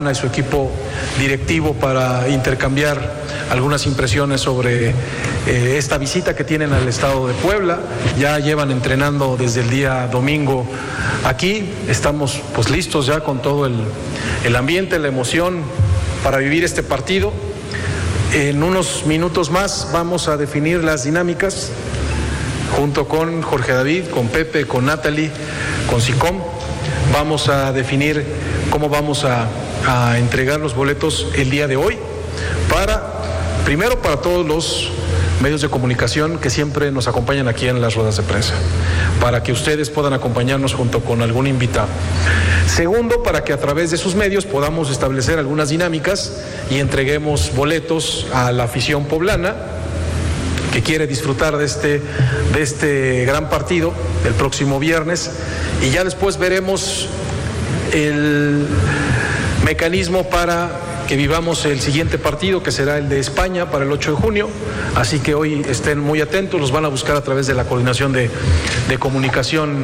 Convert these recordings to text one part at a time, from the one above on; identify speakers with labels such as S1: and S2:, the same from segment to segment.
S1: y su equipo directivo para intercambiar algunas impresiones sobre esta visita que tienen al estado de Puebla. Ya llevan entrenando desde el día domingo aquí, estamos pues listos ya con todo el ambiente, la emoción para vivir este partido. En unos minutos más vamos a definir las dinámicas junto con Jorge David, con Pepe, con Natalie, con SICOM. Vamos a definir cómo vamos a entregar los boletos el día de hoy primero para todos los medios de comunicación que siempre nos acompañan aquí en las ruedas de prensa, para que ustedes puedan acompañarnos junto con algún invitado. Segundo, para que a través de sus medios podamos establecer algunas dinámicas y entreguemos boletos a la afición poblana que quiere disfrutar de este gran partido el próximo viernes, y ya después veremos el mecanismo para que vivamos el siguiente partido, que será el de España para el 8 de junio, así que hoy estén muy atentos, los van a buscar a través de la coordinación de comunicación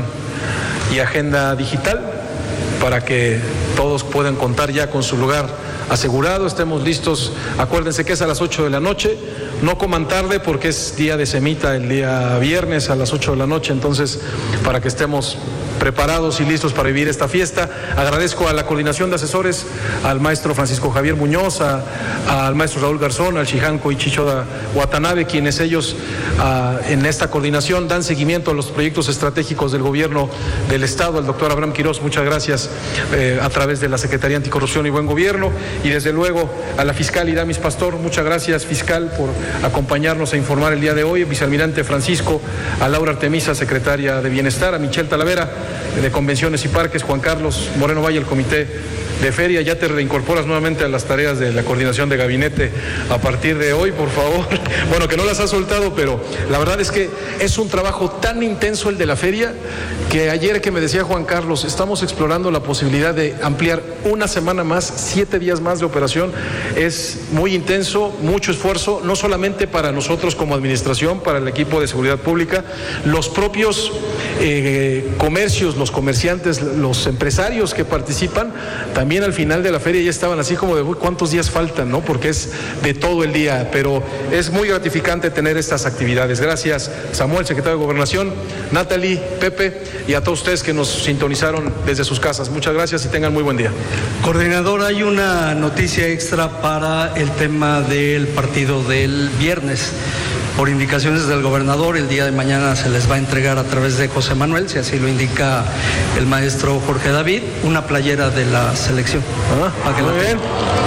S1: y agenda digital, para que todos puedan contar ya con su lugar asegurado, estemos listos. Acuérdense que es a las 8 de la noche, no coman tarde porque es día de semita el día viernes a las 8 de la noche, entonces para que estemos preparados y listos para vivir esta fiesta. Agradezco a la coordinación de asesores, al maestro Francisco Javier Muñoz, al maestro Raúl Garzón, al Shihanko y Chichoda Watanabe, quienes ellos en esta coordinación dan seguimiento a los proyectos estratégicos del gobierno del Estado, al doctor Abraham Quirós, muchas gracias, a través de la Secretaría Anticorrupción y Buen Gobierno, y desde luego a la fiscal Iramis Pastor, muchas gracias fiscal por acompañarnos a informar el día de hoy, vicealmirante Francisco, a Laura Artemisa, secretaria de Bienestar, a Michelle Talavera, de Convenciones y Parques, Juan Carlos Moreno Valle, el comité de feria. Ya te reincorporas nuevamente a las tareas de la coordinación de gabinete a partir de hoy, por favor. Bueno, que no las has soltado, pero la verdad es que es un trabajo tan intenso el de la feria, que ayer que me decía Juan Carlos, estamos explorando la posibilidad de ampliar una semana más, 7 días más de operación. Es muy intenso, mucho esfuerzo, no solamente para nosotros como administración, para el equipo de seguridad pública, los propios comercios, los comerciantes, los empresarios que participan, también al final de la feria ya estaban así como de cuántos días faltan, ¿no? Porque es de todo el día, pero es muy gratificante tener estas actividades. Gracias, Samuel, secretario de Gobernación, Natalie, Pepe, y a todos ustedes que nos sintonizaron desde sus casas. Muchas gracias y tengan muy buen día.
S2: Coordinador, hay una noticia extra para el tema del partido del viernes. Por indicaciones del gobernador, el día de mañana se les va a entregar a través de José Manuel, si así lo indica el maestro Jorge David, una playera de la selección.
S1: Muy bien.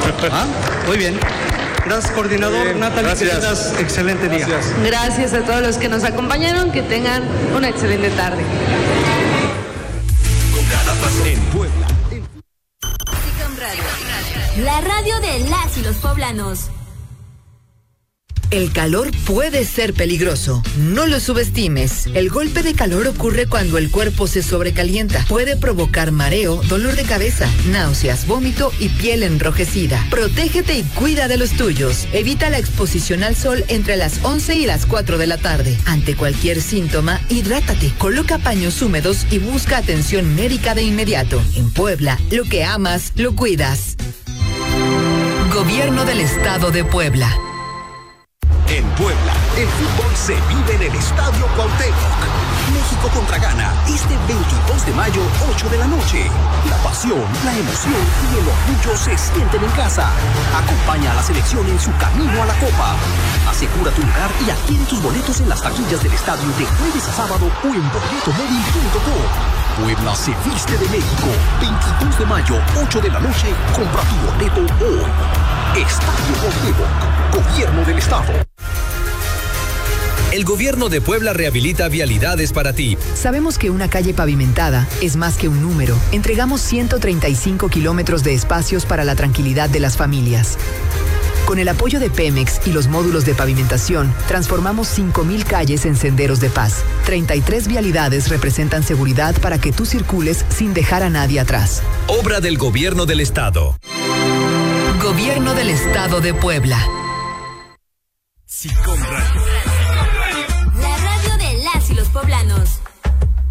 S2: Muy bien. Gracias, coordinador.
S1: Bien,
S2: Natalie,
S1: gracias.
S2: que tengas excelente día.
S3: Gracias a todos los que nos acompañaron, que tengan una excelente tarde.
S4: En Puebla.
S5: SICOM Radio, la radio de las y los poblanos.
S6: El calor puede ser peligroso. No lo subestimes. El golpe de calor ocurre cuando el cuerpo se sobrecalienta. Puede provocar mareo, dolor de cabeza, náuseas, vómito y piel enrojecida. Protégete y cuida de los tuyos. Evita la exposición al sol entre las 11 y las 4 de la tarde. Ante cualquier síntoma, hidrátate. Coloca paños húmedos y busca atención médica de inmediato. En Puebla, lo que amas, lo cuidas. Gobierno del Estado de Puebla.
S4: En Puebla, el fútbol se vive en el Estadio Cuauhtémoc. México contra Ghana, este 22 de mayo, 8 de la noche. La pasión, la emoción y el orgullo se sienten en casa. Acompaña a la selección en su camino a la Copa. Asegura tu lugar y adquiere tus boletos en las taquillas del estadio de jueves a sábado o en boletomóvil.com. Puebla se viste de México. 22 de mayo, 8 de la noche. Compra tu boleto hoy. Estadio Cuauhtémoc, Gobierno del Estado.
S7: El gobierno de Puebla rehabilita vialidades para ti.
S6: Sabemos que una calle pavimentada es más que un número. Entregamos 135 kilómetros de espacios para la tranquilidad de las familias. Con el apoyo de Pemex y los módulos de pavimentación, transformamos 5,000 calles en senderos de paz. 33 vialidades representan seguridad para que tú circules sin dejar a nadie atrás.
S7: Obra del gobierno del estado.
S6: Gobierno del Estado de Puebla.
S4: SICOM Radio.
S5: La radio de las y los poblanos.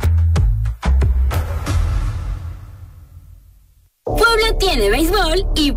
S5: Puebla tiene béisbol y